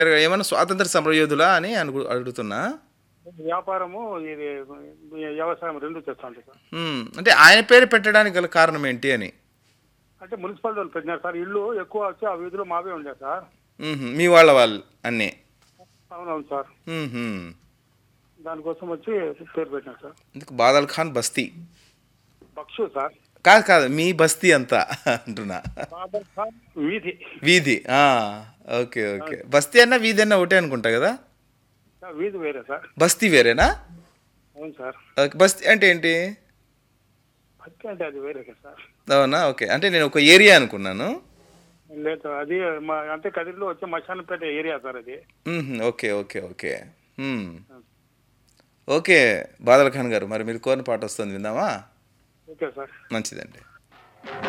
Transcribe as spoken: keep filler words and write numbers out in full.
ఏమన్నా స్వాతంత్ర సమరయోధులా అని అను అడుగుతున్నా? వ్యాపారము ఇది వ్యవసాయం రెండు చేస్తాను సార్. హ్మ్. అంటే ఆయన పేరు పెట్టడానికి గల కారణం ఏంటి అని? అంటే మున్సిపాలిటీ వాళ్ళు పెట్టినారు సార్. ఇల్లు ఎక్కువ వచ్చి ఆ వీధిలో మావే ఉండే సార్. హుహు. మీ వాళ్ళ వాళ్ళు అన్నీ. అవునవును సార్. హుహు. దానికోసం వచ్చి పేరు పెట్టినారు సార్. ఎందుకు బాదల్ ఖాన్ బస్తీ. బక్షు సార్. కాదు కాదు. మీ బస్తీ అంతా అంటున్నా. బాదల్ ఖాన్ వీధి. వీధి. ఆ! ఓకే. ఓకే. బస్తీ అన్నా, వీధి అన్నా ఒకటే అనుకుంటా గదా! సార్ వీధి వేరే సార్. బస్తీ వేరేనా? అవును సార్. ఓకే. బస్తీ అంటే ఏంటి? బస్తీ అంటే అది వేరే కదా సార్. అవునా? ఓకే. అంటే నేను ఒక ఏరియా అనుకున్నాను. లేదు సార్. అది మా అంటే కదిరిలో వచ్చే మశానపేట ఏరియా సార్ అది. హుహు. ఓకే. ఓకే. ఓకే. హ్మ్. ఓకే. బాదల్ ఖాన్ గారు మరి మీరు కోరిన పాట వస్తుంది విందామా? Okay sir. మంచిదండి.